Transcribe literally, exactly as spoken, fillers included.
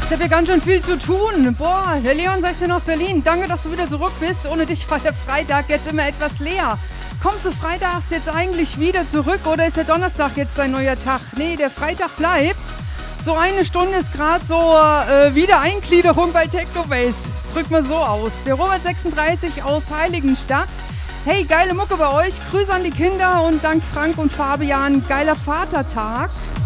Ich habe hier ganz schön viel zu tun. Boah, der Leon sechzehn aus Berlin. Danke, dass du wieder zurück bist. Ohne dich war der Freitag jetzt immer etwas leer. Kommst du freitags jetzt eigentlich wieder zurück oder ist der Donnerstag jetzt dein neuer Tag? Nee, der Freitag bleibt. So eine Stunde ist gerade so äh, Wiedereingliederung bei Technobase. Drück mal so aus. Der Robert sechsunddreißig aus Heiligenstadt. Hey, geile Mucke bei euch. Grüße an die Kinder und dank Frank und Fabian. Geiler Vatertag.